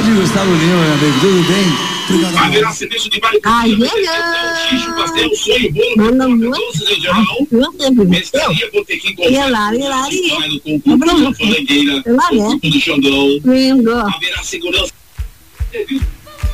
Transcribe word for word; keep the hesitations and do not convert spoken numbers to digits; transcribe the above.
tarde, Gustavo Lima, meu amigo, tudo bem? Haverá serviço de vários xixo, pastel, sonho, bolo, Manda muito. doces em geral. Você viu? Pescaria, botequim, E lá, e lá, e vai no concurso da Falangueira, lá, né? do Xandão. Lindo. Haverá segurança.